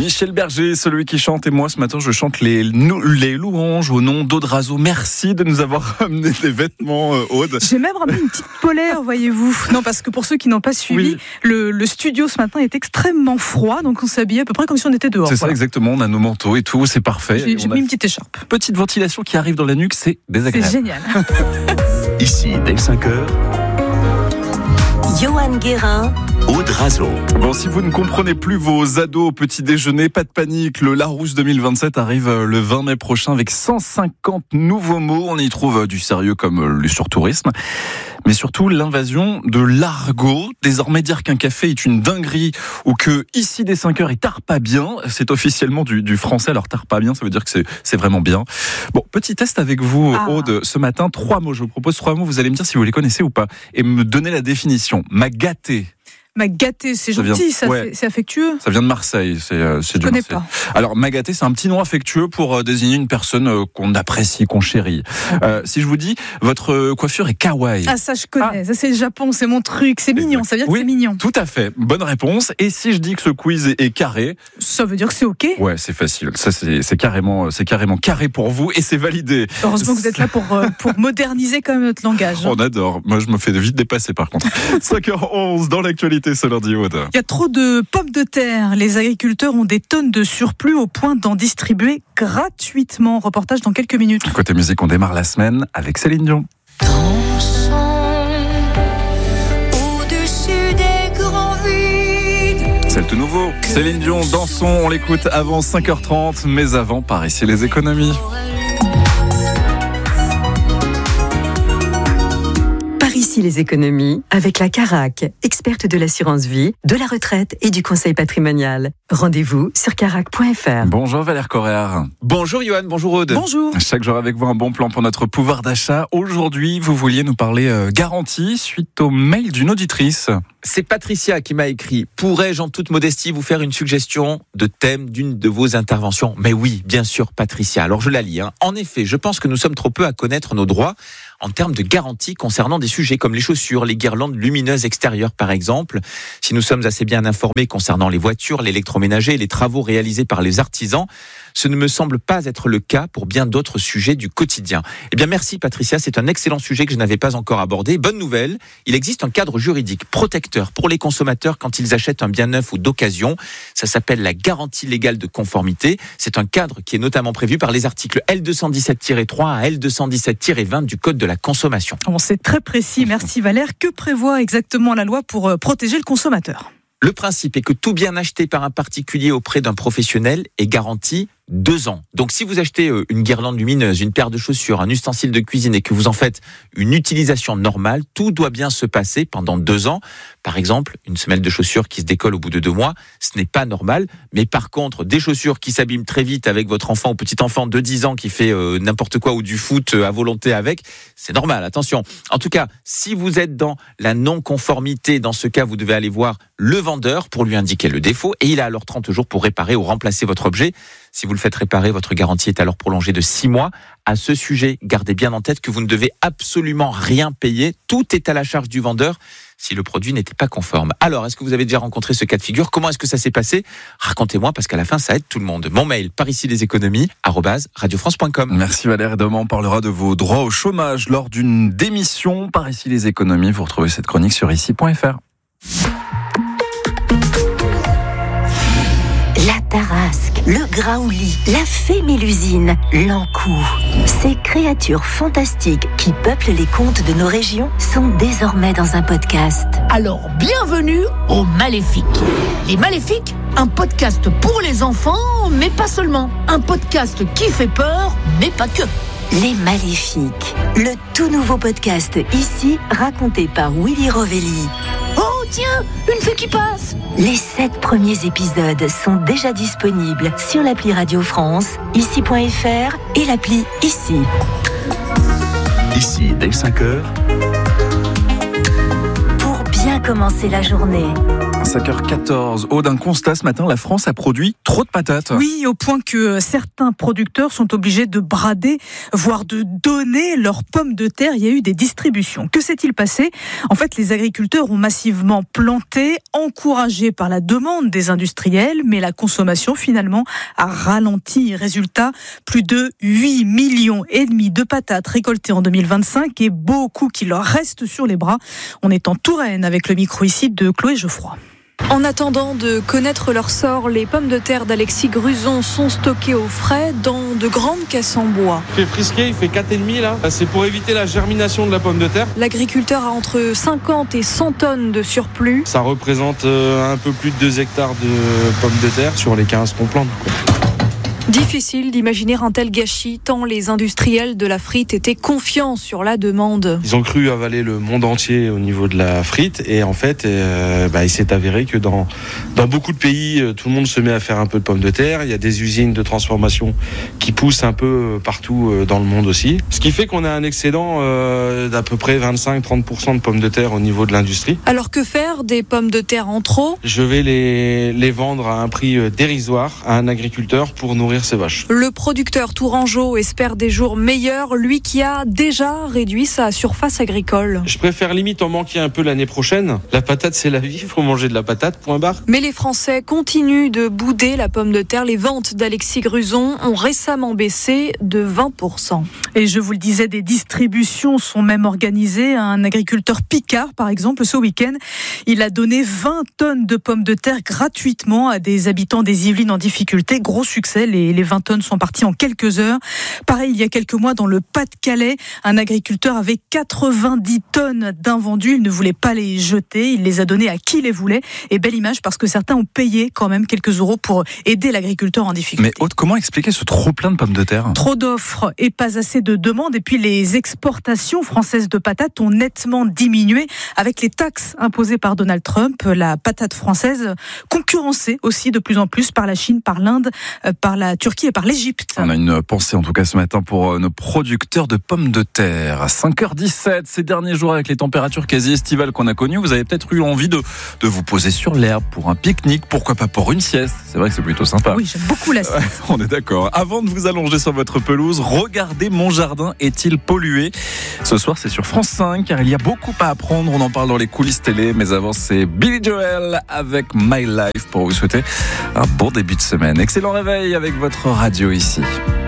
Michel Berger, celui qui chante, et moi ce matin je chante les louanges au nom d'Audrazo. Merci de nous avoir ramené des vêtements, Aude. J'ai même ramené une petite polaire, voyez-vous. Non, parce que pour ceux qui n'ont pas suivi, le studio ce matin est extrêmement froid, donc on s'habillait à peu près comme si on était dehors. C'est ça exactement, on a nos manteaux et tout, c'est parfait. J'ai mis une petite écharpe. Petite ventilation qui arrive dans la nuque, c'est désagréable. C'est génial. Ici, dès 5h, Johan Guérin, Audrazo. Bon, si vous ne comprenez plus vos ados au petit déjeuner, pas de panique, le Larousse 2027 arrive le 20 mai prochain avec 150 nouveaux mots. On y trouve du sérieux comme le surtourisme, mais surtout l'invasion de l'argot. Désormais, dire qu'un café est une dinguerie ou que ici des 5 heures est tard pas bien, c'est officiellement du français. Alors tard pas bien, ça veut dire que c'est vraiment bien. Bon, petit test avec vous, Aude, ce matin. 3 mots, je vous propose 3 mots, vous allez me dire si vous les connaissez ou pas et me donner la définition. M'a gâté. M'a gâté, c'est gentil, c'est affectueux. Ça vient de Marseille, c'est Je du connais Marseille. pas. Alors, m'a gâté, c'est un petit nom affectueux pour désigner une personne qu'on apprécie, qu'on chérit. Si je vous dis, votre coiffure est kawaii. Ah, ça je connais, ça c'est le Japon, c'est mon truc, c'est mignon, ça veut dire que c'est mignon. Tout à fait, bonne réponse. Et si je dis que ce quiz est carré, ça veut dire que c'est ok. Ouais, c'est facile. Ça, c'est carrément carré pour vous et c'est validé. Heureusement que vous êtes là pour moderniser quand même notre langage. On adore. Moi, je me fais vite dépasser par contre. 5h11 dans l'actualité ce lundi, Aude. Il y a trop de pommes de terre. Les agriculteurs ont des tonnes de surplus au point d'en distribuer gratuitement. Reportage dans quelques minutes. Côté musique, on démarre la semaine avec Céline Dion. C'est le tout nouveau. Céline Dion, dansons, on l'écoute avant 5h30, mais avant, par ici les économies. Ici les économies avec la Carac, experte de l'assurance vie, de la retraite et du conseil patrimonial. Rendez-vous sur carac.fr. Bonjour Valère Correa. Bonjour Johan, bonjour Aude. Bonjour. Chaque jour avec vous un bon plan pour notre pouvoir d'achat. Aujourd'hui, vous vouliez nous parler garantie suite au mail d'une auditrice. C'est Patricia qui m'a écrit. Pourrais-je en toute modestie vous faire une suggestion de thème d'une de vos interventions ? Mais oui, bien sûr Patricia. Alors je la lis. En effet, je pense que nous sommes trop peu à connaître nos droits en termes de garantie concernant des sujets comme les chaussures, les guirlandes lumineuses extérieures par exemple. Si nous sommes assez bien informés concernant les voitures, l'électroménager et les travaux réalisés par les artisans, ce ne me semble pas être le cas pour bien d'autres sujets du quotidien. Eh bien merci Patricia, c'est un excellent sujet que je n'avais pas encore abordé. Bonne nouvelle, il existe un cadre juridique protecteur pour les consommateurs quand ils achètent un bien neuf ou d'occasion. Ça s'appelle la garantie légale de conformité. C'est un cadre qui est notamment prévu par les articles L217-3 à L217-20 du Code de la consommation. Bon, c'est très précis, merci Valère. Que prévoit exactement la loi pour protéger le consommateur ? Le principe est que tout bien acheté par un particulier auprès d'un professionnel est garanti 2 ans. Donc si vous achetez une guirlande lumineuse, une paire de chaussures, un ustensile de cuisine et que vous en faites une utilisation normale, tout doit bien se passer pendant 2 ans. Par exemple, une semelle de chaussures qui se décolle au bout de 2 mois, ce n'est pas normal. Mais par contre, des chaussures qui s'abîment très vite avec votre enfant ou petit enfant de 10 ans qui fait n'importe quoi ou du foot à volonté avec, c'est normal, attention. En tout cas, si vous êtes dans la non-conformité, dans ce cas, vous devez aller voir le vendeur pour lui indiquer le défaut et il a alors 30 jours pour réparer ou remplacer votre objet. Si vous le faites réparer, votre garantie est alors prolongée de 6 mois. À ce sujet, gardez bien en tête que vous ne devez absolument rien payer. Tout est à la charge du vendeur si le produit n'était pas conforme. Alors, est-ce que vous avez déjà rencontré ce cas de figure ? Comment est-ce que ça s'est passé ? Racontez-moi, parce qu'à la fin, ça aide tout le monde. Mon mail, paricileséconomies@radiofrance.com. Merci Valère. Et demain, on parlera de vos droits au chômage lors d'une démission. Par ici les économies. Vous retrouvez cette chronique sur ici.fr. La Tarasque, le Graouli, la fée Mélusine, l'Ankou. Ces créatures fantastiques qui peuplent les contes de nos régions sont désormais dans un podcast. Alors, bienvenue aux Maléfiques. Les Maléfiques, un podcast pour les enfants, mais pas seulement. Un podcast qui fait peur, mais pas que. Les Maléfiques, le tout nouveau podcast ici, raconté par Willy Rovelli. Oh tiens, une fée qui passe. Les 7 premiers épisodes sont déjà disponibles sur l'appli Radio France, ici.fr et l'appli Ici. Ici, dès 5h, Pour bien commencer la journée. 5h14. Aude, d'un constat ce matin, la France a produit trop de patates. Oui, au point que certains producteurs sont obligés de brader, voire de donner leurs pommes de terre. Il y a eu des distributions. Que s'est-il passé ? En fait, les agriculteurs ont massivement planté, encouragés par la demande des industriels, mais la consommation finalement a ralenti. Résultat, plus de 8,5 millions de patates récoltées en 2025 et beaucoup qui leur restent sur les bras. On est en Touraine avec le micro ici de Chloé Geoffroy. En attendant de connaître leur sort, les pommes de terre d'Alexis Gruzon sont stockées au frais dans de grandes caisses en bois. Il fait frisquet, il fait 4,5 là. C'est pour éviter la germination de la pomme de terre. L'agriculteur a entre 50 et 100 tonnes de surplus. Ça représente un peu plus de 2 hectares de pommes de terre sur les 15 qu'on plante. Difficile d'imaginer un tel gâchis tant les industriels de la frite étaient confiants sur la demande. Ils ont cru avaler le monde entier au niveau de la frite et en fait il s'est avéré que dans beaucoup de pays tout le monde se met à faire un peu de pommes de terre. Il y a des usines de transformation qui poussent un peu partout dans le monde aussi. Ce qui fait qu'on a un excédent d'à peu près 25-30% de pommes de terre au niveau de l'industrie. Alors que faire des pommes de terre en trop ? Je vais les vendre à un prix dérisoire à un agriculteur pour nourrir ses vaches. Le producteur tourangeau espère des jours meilleurs, lui qui a déjà réduit sa surface agricole. Je préfère limite en manquer un peu l'année prochaine. La patate, c'est la vie, il faut manger de la patate, point barre. Mais les Français continuent de bouder la pomme de terre. Les ventes d'Alexis Gruzon ont récemment baissé de 20%. Et je vous le disais, des distributions sont même organisées. Un agriculteur picard, par exemple, ce week-end, il a donné 20 tonnes de pommes de terre gratuitement à des habitants des Yvelines en difficulté. Gros succès, les 20 tonnes sont parties en quelques heures. Pareil, il y a quelques mois, dans le Pas-de-Calais, un agriculteur avait 90 tonnes d'invendus. Il ne voulait pas les jeter. Il les a données à qui les voulait. Et belle image parce que certains ont payé quand même quelques euros pour aider l'agriculteur en difficulté. Mais Aude, comment expliquer ce trop plein de pommes de terre ? Trop d'offres et pas assez de demandes. Et puis les exportations françaises de patates ont nettement diminué avec les taxes imposées par Donald Trump. La patate française concurrencée aussi de plus en plus par la Chine, par l'Inde, par la Turquie et par l'Égypte. On a une pensée en tout cas ce matin pour nos producteurs de pommes de terre. À 5h17, ces derniers jours avec les températures quasi estivales qu'on a connues, vous avez peut-être eu envie de vous poser sur l'herbe pour un pique-nique, pourquoi pas pour une sieste. C'est vrai que c'est plutôt sympa. Oui, j'aime beaucoup la sieste. On est d'accord. Avant de vous allonger sur votre pelouse, regardez mon jardin est-il pollué ? Ce soir, c'est sur France 5 car il y a beaucoup à apprendre. On en parle dans les coulisses télé, mais avant, c'est Billy Joel avec My Life pour vous souhaiter un bon début de semaine. Excellent réveil avec votre radio ici.